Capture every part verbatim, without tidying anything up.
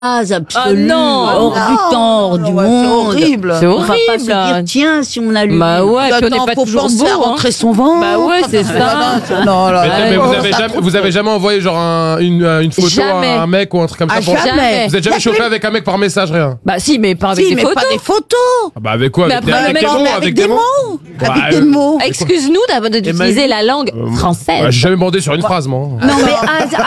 absolue, Ah non, hors non, du temps, hors non, du ouais, monde. c'est horrible. C'est On va pas se horrible. dire, tiens, si on a lu. Bah ouais, puis on Attends, n'est pas faut toujours penser beau. à hein. rentrer son ventre. Bah ouais, c'est ça. Non, là, Mais, là, mais là, vous, là, avez ça jamais, trouve- vous avez jamais envoyé genre un- une, euh, une photo Jamais. à un mec ou un truc comme ça Ah, pour... jamais. Vous êtes jamais chauffé avec un mec par message, rien? Bah si, mais pas avec Si, des mais photos. pas des photos. Ah bah avec quoi? Mais Avec, des- après, le avec mec, des Non, mots? mais avec des mots mots. Bah, Avec des euh, mots. Excuse-nous d'avoir- d'utiliser la langue française. Bah, j'ai jamais bandé sur une phrase, moi. Non, mais ah, ah,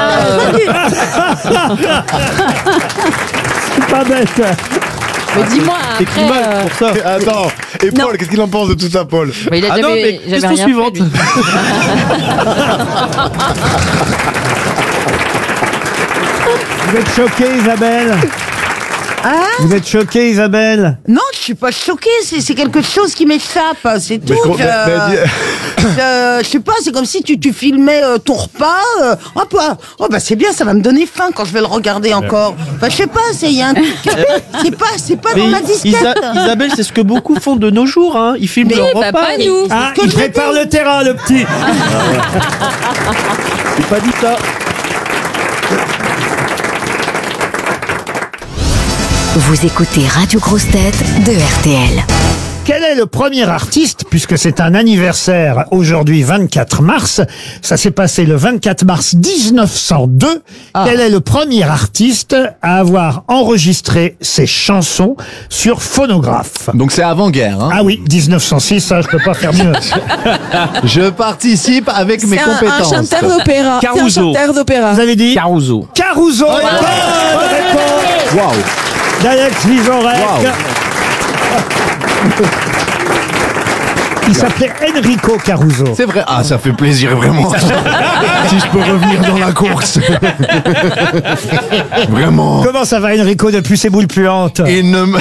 ah, C'est pas bête. Mais dis-moi Écris après. mal euh, pour ça. Attends, et Paul, qu'est-ce qu'il en pense de tout ça, Paul? mais il a Ah non, jamais, mais j'avais question rien fait, suivante. lui. Vous êtes choquée, Isabelle? Hein? Vous êtes choquée, Isabelle? Non, je suis pas choquée, c'est c'est quelque chose qui m'échappe, c'est tout. Mais qu'on- je, mais- mais je, je sais pas, c'est comme si tu, tu filmais euh, ton repas. Euh, oh, bah, oh bah c'est bien, ça va me donner faim quand je vais le regarder encore. Enfin, je sais pas, c'est y a un truc. C'est pas, c'est pas dans Mais la disquette. Isa- Isabelle, c'est ce que beaucoup font de nos jours. Hein. Ils filment Mais leur bah, repas. pas nous. Ah, que il je prépare le terrain, le petit. J'ai pas dit ça. Vous écoutez Radio Grosse Tête de R T L. Quel est le premier artiste, puisque c'est un anniversaire aujourd'hui, vingt-quatre mars, ça s'est passé le vingt-quatre mars mille neuf cent deux, quel est le premier artiste à avoir enregistré ses chansons sur phonographe? Donc c'est avant-guerre, hein. Ah oui, mille neuf cent six, ça je peux pas faire mieux. Je participe avec mes C'est un, un compétences. chanteur d'opéra. C'est un Caruso. chanteur d'opéra. Vous avez dit Caruso. Caruso. Bonne réponse Waouh. d'Alex Vizorek. Waouh. Il s'appelait Enrico Caruso. C'est vrai. Ah, ça fait plaisir, vraiment. Si je peux revenir dans la course. Vraiment. Comment ça va, Enrico, depuis ses boules puantes? Et ne me...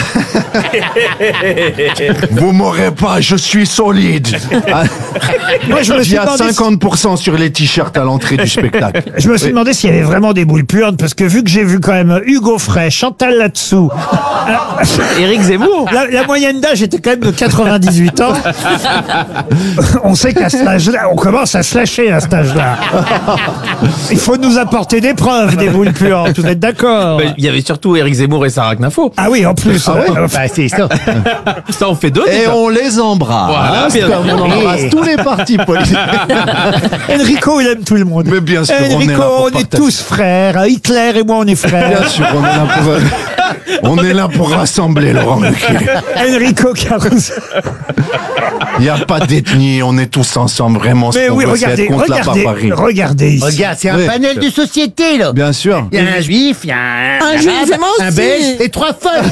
Vous m'aurez pas, je suis solide. Ah, Moi, je me il suis y a demandé si- cinquante pour cent sur les t-shirts à l'entrée du spectacle. Je me suis demandé s'il y avait vraiment des boules puantes, parce que vu que j'ai vu quand même Hugo Frey, Chantal là-dessous, Éric Zemmour. la, la moyenne d'âge était quand même de quatre-vingt-dix-huit ans. On sait qu'à cet âge-là, on commence à se lâcher à cet âge-là. Il faut nous apporter des preuves des boules puantes, vous êtes d'accord? Ben, Il y avait surtout Éric Zemmour et Sarah Knafo. Ah oui, en plus. Ah oui. euh, enfin, c'est ça. Ça, on fait deux. Et déjà. on les embrasse. Voilà, bien. Comme on embrasse tous les partis politiques. Enrico, il aime tout le monde. Mais bien sûr, on est là Enrico, pour on est partager. tous frères. Hitler et moi, on est frères. Bien sûr, on est là pour, on est là pour rassembler, Laurent Ruquier. Enrico Caruso. Il n'y a pas d'ethnie, on est tous ensemble, vraiment. ce Mais qu'on oui, veut, c'est regardez, être contre la regardez, barbarie. regardez ici. regarde, c'est un Oui. panel de société, là. Bien sûr. Il y a un juif, il y a un, Un juif, arabe, vraiment un aussi. belge et trois folles.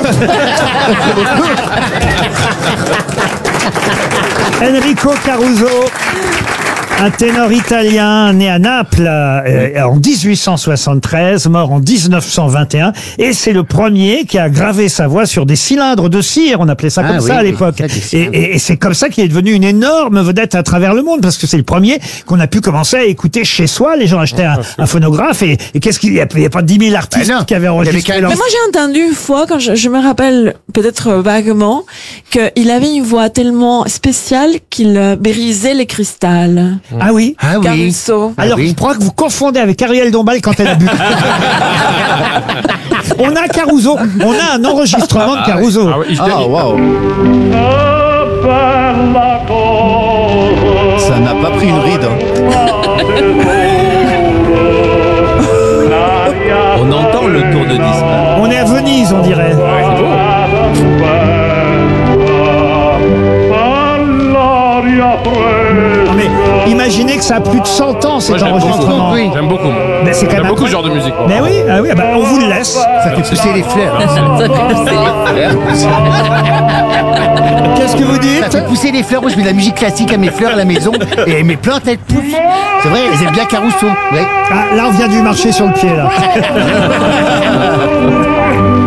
Enrico Caruso, un ténor italien né à Naples euh, en dix-huit cent soixante-treize, mort en mille neuf cent vingt et un, et c'est le premier qui a gravé sa voix sur des cylindres de cire, on appelait ça Ah comme oui, ça à oui, l'époque. ça, des Et, cylindres. et- et c'est comme ça qu'il est devenu une énorme vedette à travers le monde, parce que c'est le premier qu'on a pu commencer à écouter chez soi. Les gens achetaient un, un phonographe, et, et qu'est-ce qu'il y a? Il n'y a pas dix mille artistes Ben non, qui avaient il y avait enregistré qu'un- leur... Mais moi j'ai entendu une fois, quand je, je me rappelle peut-être euh, vaguement, qu'il avait une voix tellement spéciale qu'il euh, brisait les cristals. Ah oui. Ah oui. Caruso. Alors, oui. je crois que vous confondez avec Ariel Dombal quand elle a bu. On a Caruso, on a un enregistrement de Caruso. Ah, ouais, il- Ah, waouh. Ça n'a pas pris une ride. hein. On entend le tour de disque. On est à Venise, on dirait. Non, mais imaginez que ça a plus de cent ans, cet Moi, j'aime beaucoup. enregistrement. oui. J'aime beaucoup. moi. Mais c'est quand J'aime même beaucoup ce incroyable. genre de musique. moi. Mais oui, ah oui, ah bah, on vous le laisse. Ça fait pousser les fleurs. Qu'est-ce que vous Ça dites? fait pousser les fleurs. Moi, je mets de la musique classique à mes fleurs à la maison et mes plantes, elles poussent. C'est vrai, elles aiment bien Caruso. Ouais. Ah, là, on vient du marcher sur le pied, là.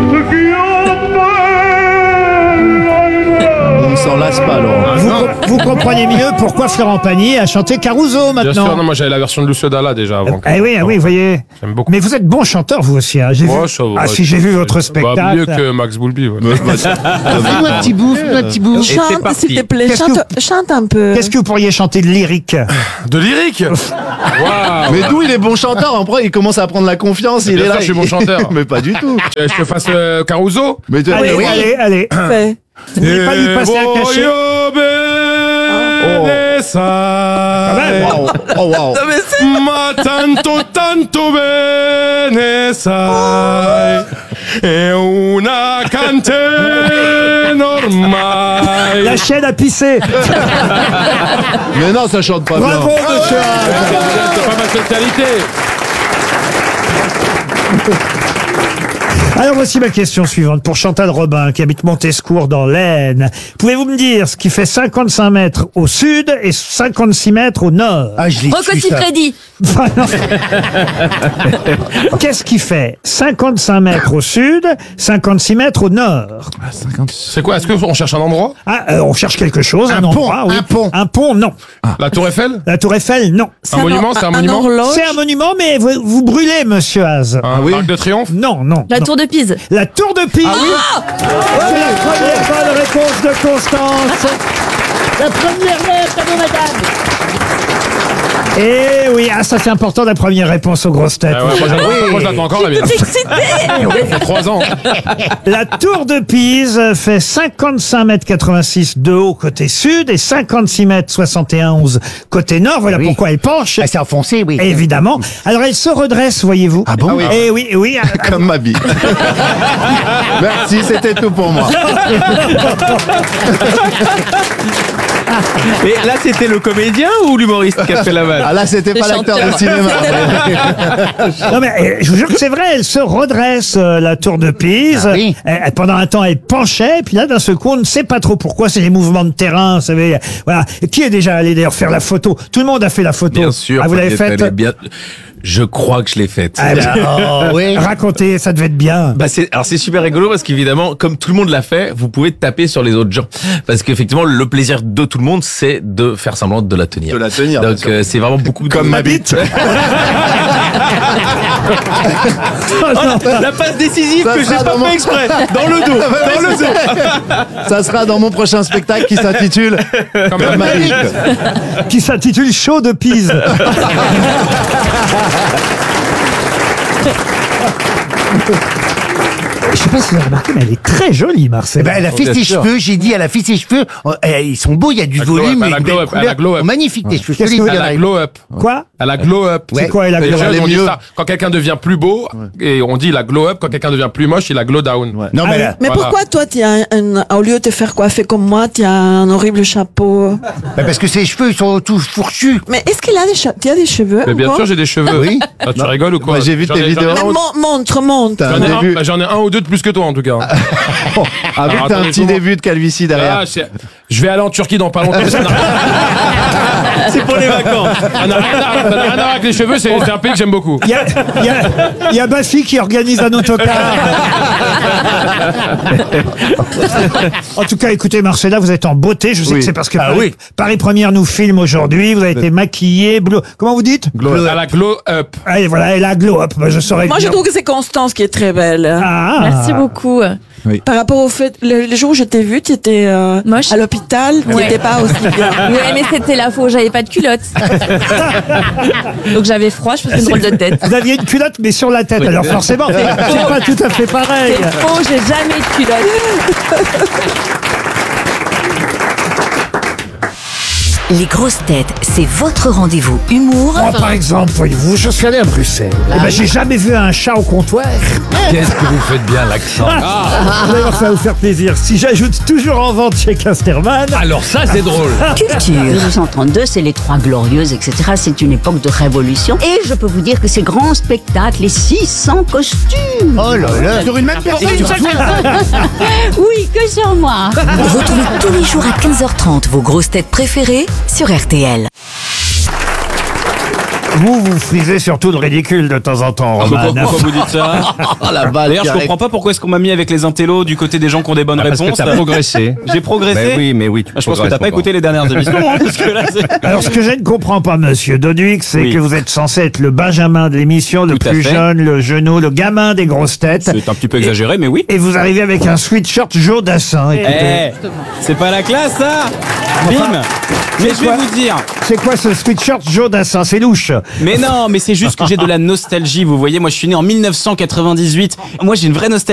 On ne s'en lasse pas, Laurent. Vous, vous comprenez mieux pourquoi Florent Pagny a chanté Caruso Bien maintenant. sûr, non, moi j'avais la version de Lucio Dalla déjà avant. Eh oui, ah oui, vous voyez. J'aime beaucoup. Mais vous êtes bon chanteur, vous aussi. Hein. J'ai Ouais, vu... ça va, Ah, ouais, si j'ai vu votre Bah, spectacle. mieux que Max Boulby. Ouais. Fais-nous un petit bout, fais-nous un petit bout. c'est Chante, parti. s'il te plaît, Qu'est-ce chante, chante un peu. Qu'est-ce que vous pourriez chanter de lyrique? De lyrique. Waouh. Mais d'où il est bon chanteur, après il commence à prendre la confiance, il Bien est sûr, là. je suis bon chanteur. Mais pas du tout. Je je te fasse euh, Caruso. Mais tu- Allez, oui. allez, allez. Fais. N'allez pas lui passer un cachet. Voglio bene sai, Wow. Oh wow. ma tanto tanto bene sai, è una canzone ormai. La chienne a pissé. Mais non, ça chante pas Bravo, bien. monsieur. C'est pas ma spécialité. Alors voici ma question suivante pour Chantal Robin qui habite Montescourt dans l'Aisne. Pouvez-vous me dire ce qui fait cinquante-cinq mètres au sud et cinquante-six mètres au nord? Ah, je l'ai Rocco su, ça. Siffredi. Enfin, non. Qu'est-ce qui fait cinquante-cinq mètres au sud, cinquante-six mètres au nord? C'est quoi? Est-ce qu'on cherche un endroit? Ah, euh, on cherche quelque chose, un, Un pont, endroit, oui. un pont. Un pont, non. La Tour Eiffel? La Tour Eiffel, non. Un monument, c'est un monument? horloge. C'est un monument, mais vous, vous brûlez, monsieur Haas. Un oui. Arc de Triomphe? Non, non. La non. tour de Pise. La Tour de Pise. Ah C'est la première bonne réponse de Constance. La première lettre, à madame. Et oui, ah, ça c'est important, la première réponse aux grosses têtes. Ah ouais, moi, j'attends- moi, je l'attends encore la mienne. Excité. Ça fait trois ans. La Tour de Pise fait cinquante-cinq mètres quatre-vingt-six de haut côté sud et cinquante-six mètres soixante et onze côté nord. Voilà Oui. pourquoi elle penche. Ah, c'est enfoncé, oui. Évidemment. Alors elle se redresse, voyez-vous. Ah bon? Et oui, oui. ah, Comme ma vie. Merci, c'était tout pour moi. Et là, c'était le comédien ou l'humoriste qui a fait la vanne? Ah là, c'était Le pas l'acteur de chanteur. cinéma. Non mais euh, je vous jure que c'est vrai, elle se redresse euh, la Tour de Pise. Ah oui. Euh, euh, pendant un temps, elle penchait, puis là, d'un seul coup, on ne sait pas trop pourquoi. C'est les mouvements de terrain, vous savez. Voilà. Et qui est déjà allé d'ailleurs faire la photo? Tout le monde a fait la photo. Bien sûr. Ah, vous l'avez peut-être, faite? elle est bien. Je crois que je l'ai faite. Ah, bah, Oh, oui. racontez, ça devait être bien. Bah c'est alors c'est super rigolo parce qu'évidemment comme tout le monde l'a fait, vous pouvez taper sur les autres gens parce qu'effectivement le plaisir de tout le monde c'est de faire semblant de la tenir. De la tenir, bien Donc sûr. euh, c'est vraiment beaucoup Comme de... ma bite. Oh, la, la passe décisive Ça que j'ai sera pas dans mon- fait exprès dans le dos, dans le dos. Ça sera dans mon prochain spectacle qui s'intitule Comme ma bite. Qui s'intitule Show de Pise. Je sais pas si vous avez remarqué, mais elle est très jolie, Marcel. Eh ben, elle a fait Bien ses sûr. cheveux, j'ai dit, elle a fait ses cheveux. Oh, eh, ils sont beaux, il y a du La glow volume, up, elle a une glow belle up, elle a couleur. glow up. Magnifique, tes cheveux Qu'est-ce que solides. vous Elle a glow up. Quoi? Elle a glow up. C'est quoi, elle a Les glow up? jeunes, on dit mieux. ça. Quand quelqu'un devient plus beau, et on dit il a glow up, quand quelqu'un devient plus moche, il a glow down. Non, Ah mais oui. là, Mais Voilà. pourquoi toi, tu as un, un- au lieu de faire quoi, fais comme moi, tu as un horrible chapeau. bah, parce que ses cheveux, ils sont tous fourchus. Mais est-ce qu'il a des, che- tu as des cheveux? Mais bien ou pas? sûr, j'ai des cheveux. Oui. Ah, tu rigoles ou quoi? Moi, j'ai vu J'en tes ai- j'en ai vidéos. un Mais ou- mon- montre, montre. T'as J'en ai, un un, début. bah, j'en ai un ou deux de plus que toi en tout cas. Avec Alors, un attendez, petit comment- début de calvitie derrière. Ah, c'est- je vais aller en Turquie dans pas longtemps. Ça n'a rien- C'est pour les vacances. ça n'a rien à ça n'a rien à voir avec les cheveux, c'est c'est un pays que j'aime beaucoup. Il y a, il y a, il y a Bafi qui organise un autocar. En tout cas, écoutez, Marcella, vous êtes en beauté. Je sais Oui. que c'est parce que Ah Paris, oui. Paris Première nous filme aujourd'hui. Vous avez été maquillée, bleu. Comment vous dites? À la glow up. Ah, et voilà, elle a glow up. Bah, je saurais Moi, je dire. trouve que c'est Constance qui est très belle. Ah. Merci beaucoup. Par rapport au fait, le, le jour où je t'ai vu, tu étais euh, Moche. à l'hôpital, tu Ouais. n'étais pas aussi bien. Ouais, mais c'était la faute, j'avais pas de culotte. Donc j'avais froid, je faisais une drôle de tête. Vous aviez une culotte, mais sur la tête. Alors forcément, c'est pas tout à fait pareil. C'est faux, j'ai jamais de culotte. Les grosses têtes, c'est votre rendez-vous humour Moi, par exemple, voyez-vous, je suis allé à Bruxelles. Eh ben, j'ai jamais vu un chat au comptoir. Qu'est-ce que vous faites bien l'accent? D'ailleurs, ça va vous faire plaisir. Si j'ajoute toujours en vente chez Casterman. Alors ça c'est drôle. culture. mille huit cent trente-deux, c'est les Trois Glorieuses, et cetera. C'est une époque de révolution. Et je peux vous dire que ces grands spectacles, les six cents costumes. Oh là là. Sur une même personne. Oui, que sur moi. Retrouvez tous les jours à quinze heures trente vos grosses têtes préférées sur R T L. Vous, vous frisez surtout le ridicule de temps en temps, Roman. Pourquoi, pourquoi vous dites ça? La balle D'ailleurs, qui je arrive. comprends pas pourquoi est-ce qu'on m'a mis avec les intellos du côté des gens qui ont des bonnes Ah, parce réponses. que t'as progressé. J'ai progressé. Mais oui, mais oui. tu Ah, je pense que progresses t'as pas encore. écouté les dernières émissions, hein, parce que là, c'est... Alors, ce que je ne comprends pas, monsieur Doduc, c'est Oui. que vous êtes censé être le Benjamin de l'émission, le Tout à plus fait. jeune, le genou, le gamin des grosses têtes. C'est un petit peu exagéré, mais oui. Et vous arrivez avec un sweatshirt Joe Dassin. Eh, Écoutez. c'est pas la classe, ça. Bim. Mais je vais quoi vous dire. C'est quoi ce sweatshirt Joe Dassin? C'est louche. Mais non, mais c'est juste que j'ai de la nostalgie. Vous voyez, moi, je suis né en mille neuf cent quatre-vingt-dix-huit. Moi, j'ai une vraie nostalgie.